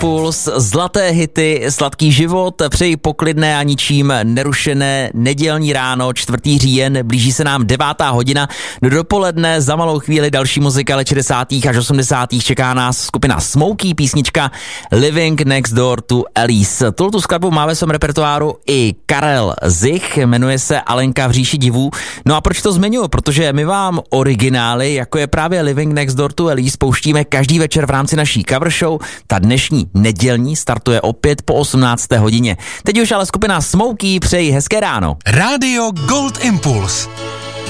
Impuls, zlaté hity, sladký život, přeji poklidné a ničím nerušené nedělní ráno, 4. říjen, blíží se nám 9. hodina, do dopoledne, za malou chvíli další muzika let 60. až 80. čeká nás skupina Smokey, písnička Living Next Door to Alice. Tuhletu skladbu má ve svém repertoáru i Karel Zich, jmenuje se Alenka v říši divů. No a proč to zmiňuji? Protože my vám originály, jako je právě Living Next Door to Alice, pouštíme každý večer v rámci naší cover show. Ta dnešní nedělní startuje opět po 18. hodině. Teď už ale skupina Smokey přeji hezké ráno. Rádio Gold Impuls.